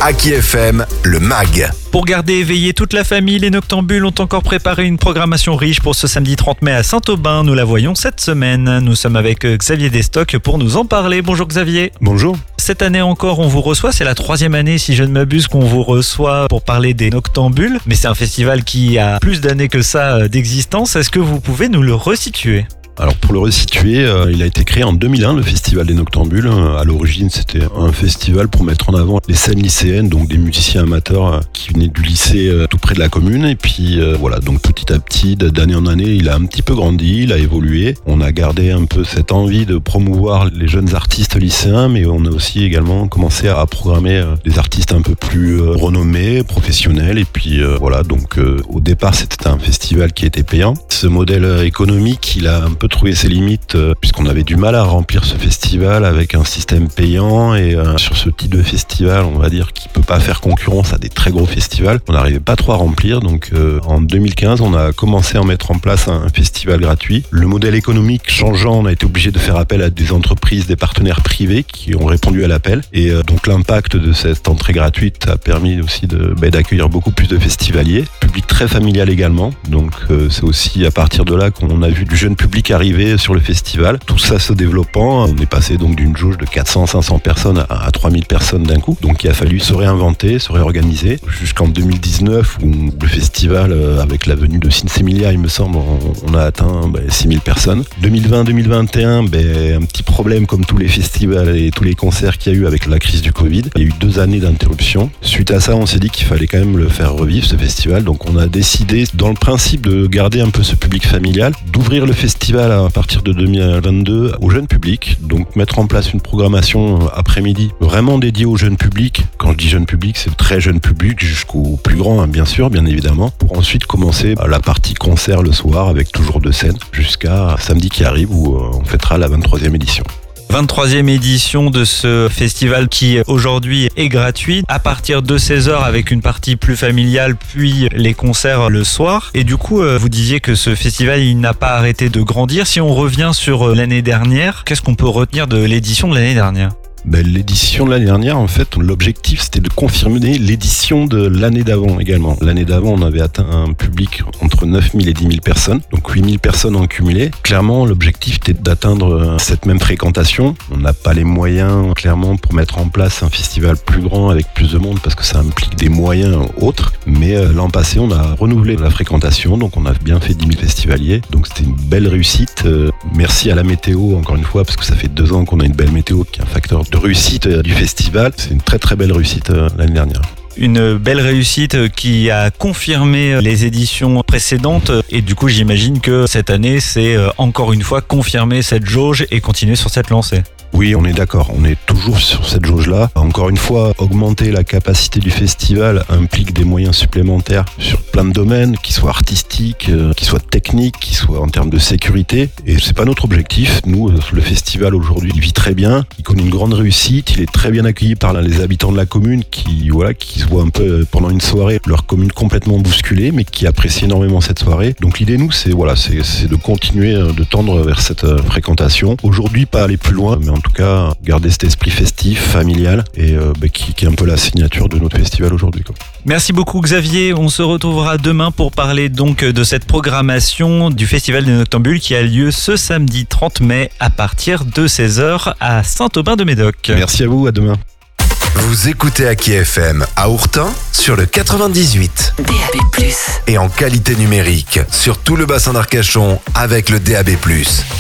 Aki FM, le MAG. Pour garder éveillée toute la famille, les Noctambules ont encore préparé une programmation riche pour ce samedi 30 mai à Saint-Aubin. Nous la voyons cette semaine. Nous sommes avec Xavier Destock pour nous en parler. Bonjour Xavier. Bonjour. Cette année encore, on vous reçoit. C'est la 3e année, si je ne m'abuse, qu'on vous reçoit pour parler des Noctambules. Mais c'est un festival qui a plus d'années que ça d'existence. Est-ce que vous pouvez nous le resituer ? Alors pour le resituer, il a été créé en 2001, le Festival des Noctambules. À l'origine, c'était un festival pour mettre en avant les scènes lycéennes, donc des musiciens amateurs qui venaient du lycée tout près de la commune. Et puis voilà, donc petit à petit, d'année en année, il a un petit peu grandi, il a évolué. On a gardé un peu cette envie de promouvoir les jeunes artistes lycéens, mais on a aussi également commencé à programmer des artistes un peu plus renommés, professionnels. Et puis voilà, donc au départ, c'était un festival qui était payant. Ce modèle économique, il a un peu trouvé ses limites puisqu'on avait du mal à remplir ce festival avec un système payant et sur ce type de festival, on va dire, qui peut pas faire concurrence à des très gros festivals, on n'arrivait pas trop à remplir. Donc en 2015, on a commencé à mettre en place un festival gratuit. Le modèle économique changeant, on a été obligé de faire appel à des entreprises, des partenaires privés qui ont répondu à l'appel. Et donc l'impact de cette entrée gratuite a permis aussi d'accueillir beaucoup plus de festivaliers. Public très familial également. Donc c'est aussi à partir de là qu'on a vu du jeune public arrivé sur le festival. Tout ça se développant, on est passé donc d'une jauge de 400-500 personnes à 3000 personnes d'un coup. Donc il a fallu se réinventer, se réorganiser. Jusqu'en 2019 où le festival, avec la venue de Sinsemilia, il me semble, on a atteint 6000 personnes. 2020-2021, un petit problème comme tous les festivals et tous les concerts qu'il y a eu avec la crise du Covid. Il y a eu 2 années d'interruption. Suite à ça, on s'est dit qu'il fallait quand même le faire revivre, ce festival. Donc on a décidé, dans le principe de garder un peu ce public familial, d'ouvrir le festival à partir de 2022 au jeune public, donc mettre en place une programmation après-midi vraiment dédiée au jeune public. Quand je dis jeune public, c'est le très jeune public jusqu'au plus grand, bien sûr, bien évidemment, pour ensuite commencer la partie concert le soir avec toujours 2 scènes jusqu'à samedi qui arrive où on fêtera la 23e édition. 23e édition de ce festival qui aujourd'hui est gratuit à partir de 16h avec une partie plus familiale puis les concerts le soir. Et du coup, vous disiez que ce festival il n'a pas arrêté de grandir. Si on revient sur l'année dernière, qu'est-ce qu'on peut retenir de l'édition de l'année dernière ? L'édition de l'année dernière, en fait, l'objectif c'était de confirmer l'édition de l'année d'avant également. L'année d'avant, on avait atteint un public entre 9000 et 10 000 personnes, donc 8000 personnes en cumulé. Clairement, l'objectif était d'atteindre cette même fréquentation. On n'a pas les moyens, clairement, pour mettre en place un festival plus grand avec plus de monde parce que ça implique des moyens autres. Mais l'an passé, on a renouvelé la fréquentation, donc on a bien fait 10 000 festivaliers. Donc c'était une belle réussite. Merci à la météo, encore une fois, parce que ça fait 2 ans qu'on a une belle météo qui est un facteur de réussite du festival. C'est une très très belle réussite l'année dernière. Une belle réussite qui a confirmé les éditions précédentes et du coup j'imagine que cette année c'est encore une fois confirmer cette jauge et continuer sur cette lancée. Oui, on est d'accord, on est toujours sur cette jauge-là. Encore une fois, augmenter la capacité du festival implique des moyens supplémentaires sur plein de domaines, qu'ils soient artistiques, qu'ils soient techniques, qu'ils soient en termes de sécurité. Et c'est pas notre objectif. Nous, le festival aujourd'hui, il vit très bien, il connaît une grande réussite, il est très bien accueilli par les habitants de la commune qui se voient un peu pendant une soirée leur commune complètement bousculée, mais qui apprécient énormément cette soirée. Donc l'idée, nous, c'est de continuer de tendre vers cette fréquentation. Aujourd'hui, pas aller plus loin, mais en tout cas garder cet esprit festif, familial et qui est un peu la signature de notre festival aujourd'hui. Merci beaucoup Xavier, on se retrouvera demain pour parler donc de cette programmation du Festival des Noctambules qui a lieu ce samedi 30 mai à partir de 16h à Saint-Aubin-de-Médoc. Merci à vous, à demain. Vous écoutez Aki FM à Ourtin sur le 98. DAB+. Et en qualité numérique sur tout le bassin d'Arcachon avec le DAB+.